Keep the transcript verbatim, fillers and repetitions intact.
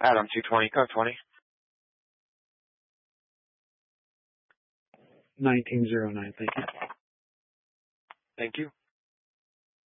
Adam two twenty, code twenty. nineteen oh nine, thank you. Thank you.